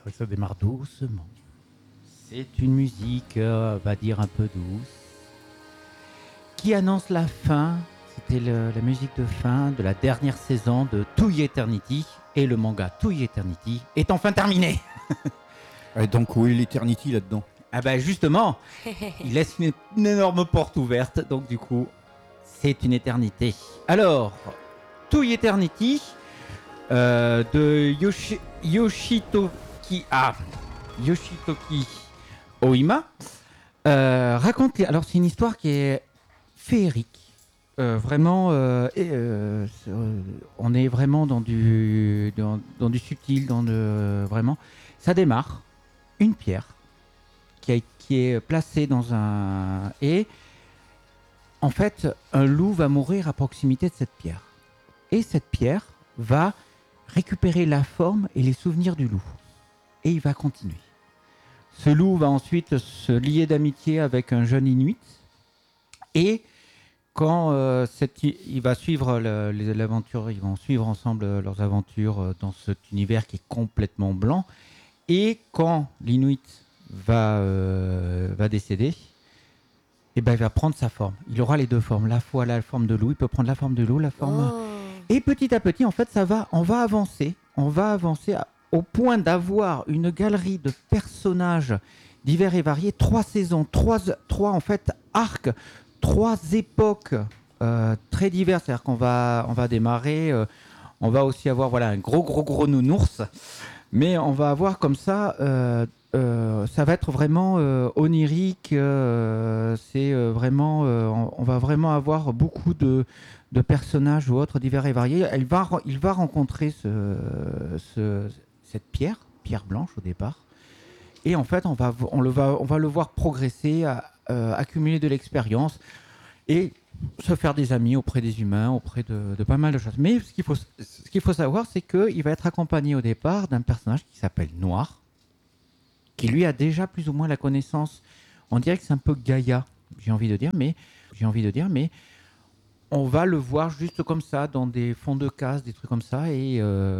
vrai que ça démarre doucement. C'est une musique, on va dire, un peu douce, qui annonce la fin. C'était la musique de fin de la dernière saison de Toy Eternity. Et le manga Toy Eternity est enfin terminé. Et donc où est l'Eternity là-dedans? Ah bah justement, il laisse une énorme porte ouverte, donc du coup, c'est une éternité. Alors, Toy Eternity de Yoshitoki Oima raconte. Alors, c'est une histoire qui est féerique. Vraiment, on est vraiment dans du subtil, vraiment. Ça démarre une pierre qui est placée dans un et en fait, un loup va mourir à proximité de cette pierre. Et cette pierre va récupérer la forme et les souvenirs du loup. Et il va continuer. Ce loup va ensuite se lier d'amitié avec un jeune Inuit. Et quand il va suivre l'aventure, ils vont suivre ensemble leurs aventures dans cet univers qui est complètement blanc. Et quand l'Inuit va décéder, et ben il va prendre sa forme. Il aura les deux formes, la forme de loup, il peut prendre la forme de loup, la forme. Et petit à petit, en fait, on va avancer au point d'avoir une galerie de personnages divers et variés, 3 saisons, 3 en fait arcs, 3 époques très diverses. C'est-à-dire qu'on va démarrer, on va aussi avoir un gros nounours, mais on va avoir comme ça. Ça va être vraiment onirique. C'est vraiment, on va vraiment avoir beaucoup de personnages ou autres divers et variés. Il va rencontrer cette pierre blanche au départ, et en fait, on va le voir progresser, accumuler de l'expérience et se faire des amis auprès des humains, auprès de pas mal de choses. Mais ce qu'il faut savoir, c'est qu'il va être accompagné au départ d'un personnage qui s'appelle Noir, qui lui a déjà plus ou moins la connaissance. On dirait que c'est un peu Gaïa, j'ai envie de dire, mais on va le voir juste comme ça dans des fonds de cases, des trucs comme ça, et